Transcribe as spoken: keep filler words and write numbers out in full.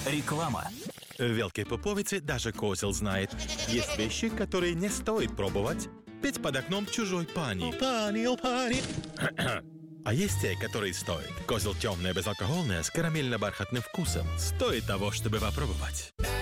Реклама. В Велкой Пуповице даже козел знает. Есть вещи, которые не стоит пробовать. Петь под окном чужой пани. Пани, о пани. А есть те, которые стоит. Козел темное, безалкогольное, с карамельно-бархатным вкусом. Стоит того, чтобы попробовать.